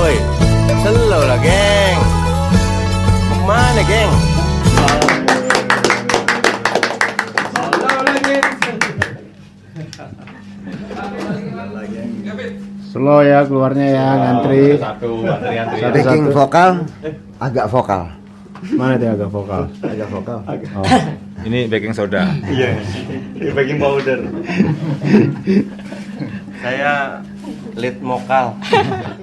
Woi, slow lah geng. Kemana geng? Slow ya keluarnya ya, ngantri. Satu, antri. Backing vokal agak vokal. Mana dia agak vokal? Agak vokal. Oh. Ini baking soda. Iya, baking powder. Saya lead vokal.